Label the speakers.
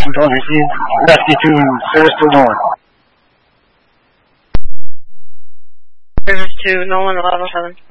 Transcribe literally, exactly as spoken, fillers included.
Speaker 1: Control, receive lefty to service to Nolan.
Speaker 2: Service to Nolan, eleven seven.